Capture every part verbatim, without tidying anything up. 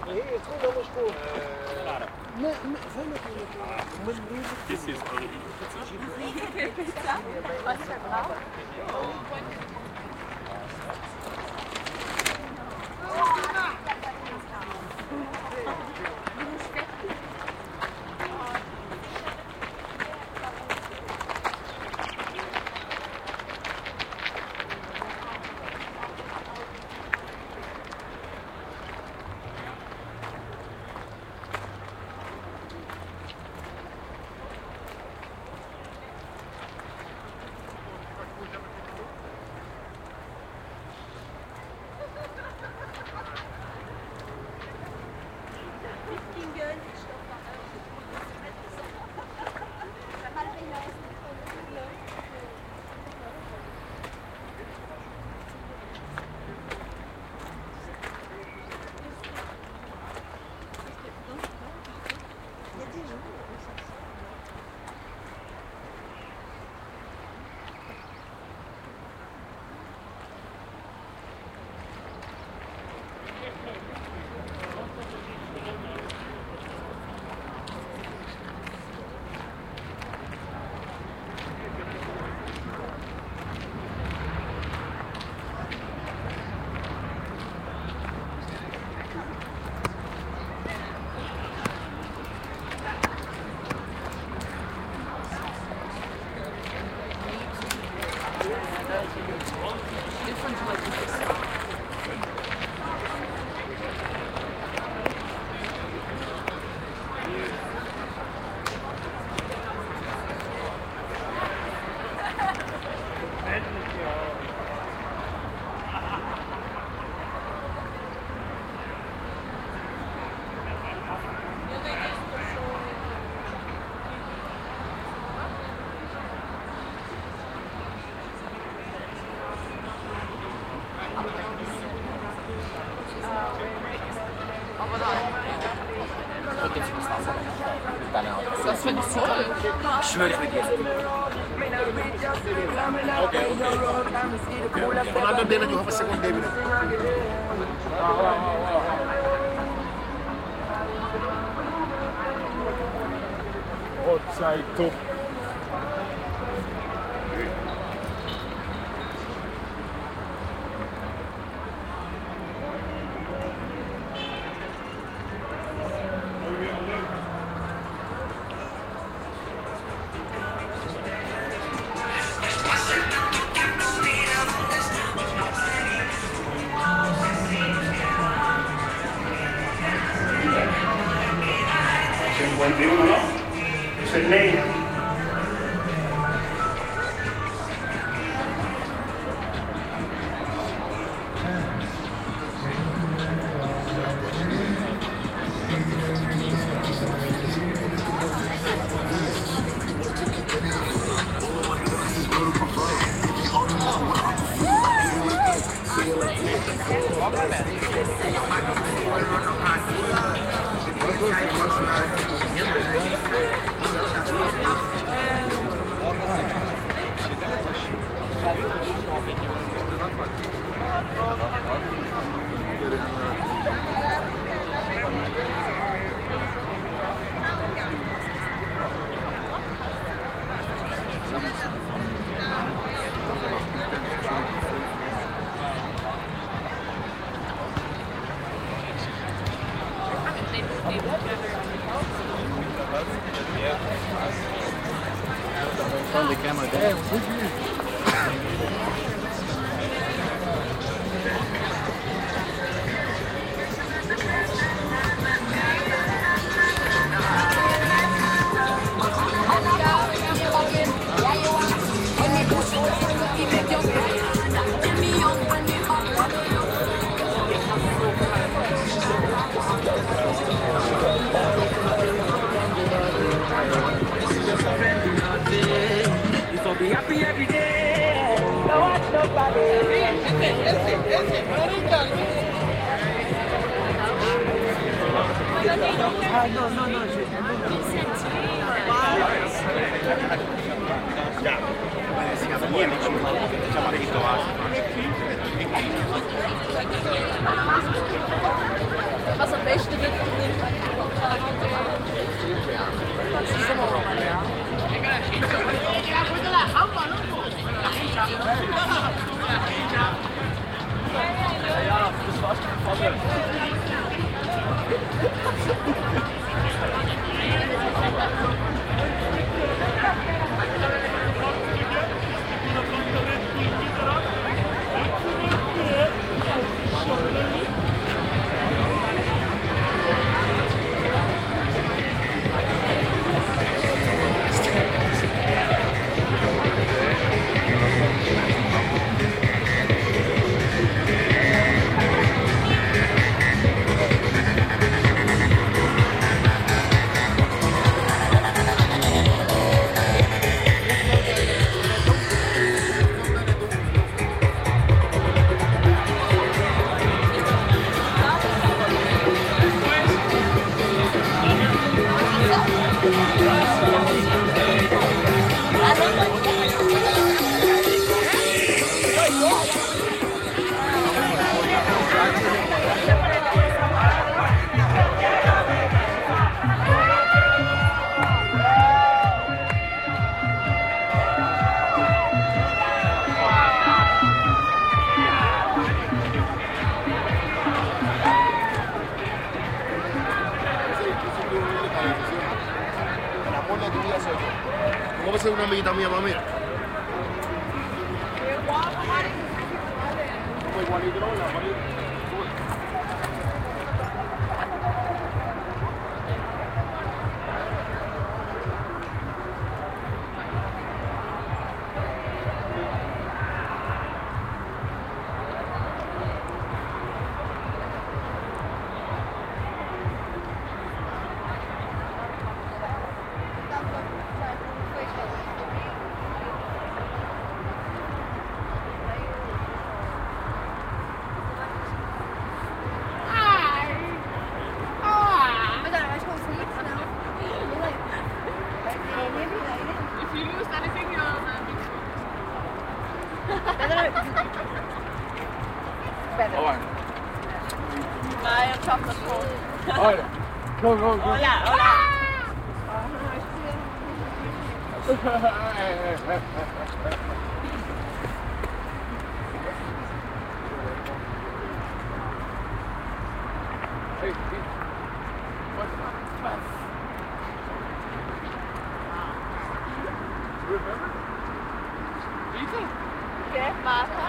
This is only Pizza. Was verbraucht? Das finde ich toll. Ich schwöre, ich will dir. Okay, okay. Ronaldo deve che fa secondo debito. Oh, sei tu. cinquanta e uno, se lei From the camera there. Be happy every day. Don't watch nobody. Ah, no, no, no. Ja, si chiama niente, diciamo che Was am besten dammi, dammi, dammi. Nej, jag tappade på. Olha, go, go, go. Hola, hola. Hey, hey. Remember? Pizza? Che passa?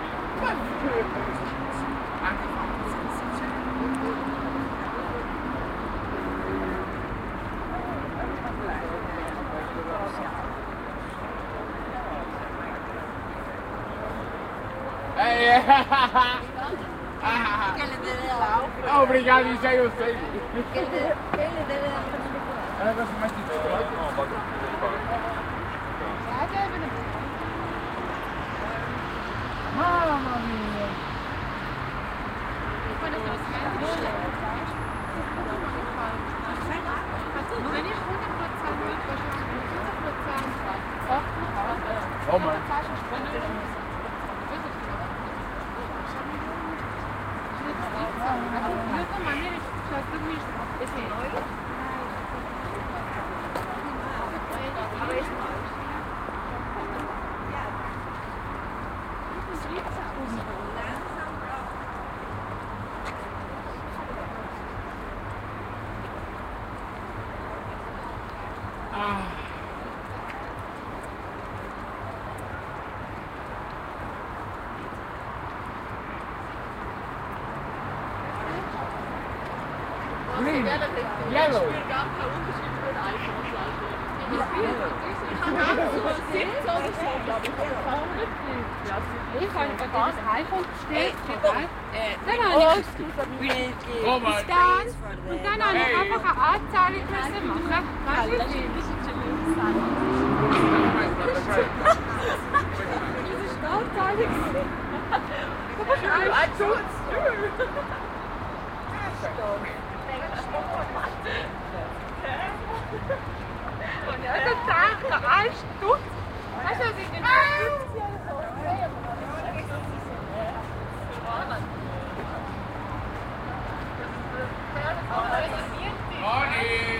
Hey, Che le deve dare? obrigado, isso aí eu sei. Che le deve dare? É, mas mais Mamma mia! Oh Mann. Green, yellow. Ich kann das iPhone steht vorbei. Dann habe ich Oh Mann. das und dann habe ich einfach eine Anzahlung müssen machen. Weißt du, wie viel? Das ist eine Anzahlung. Das ist ein Schutz. Und ja, das ist ein Stutz. Weißt du, was ich denn Ollie!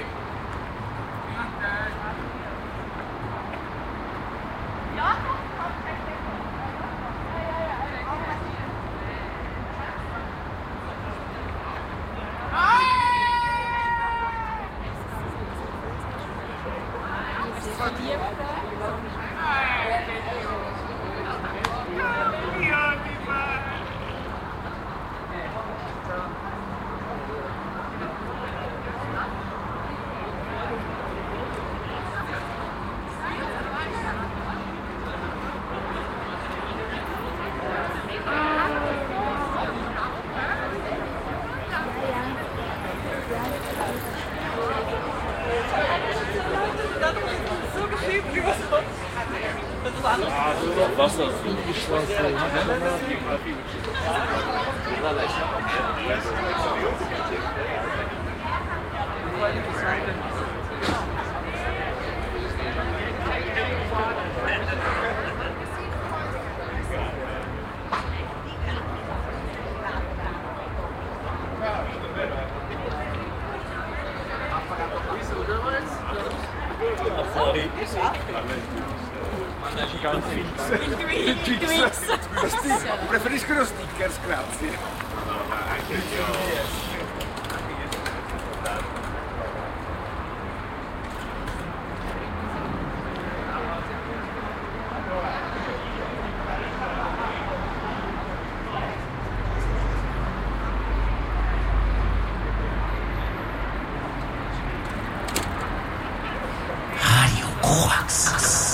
Wasser. Preferisco lo Snickers, grazie. Croix.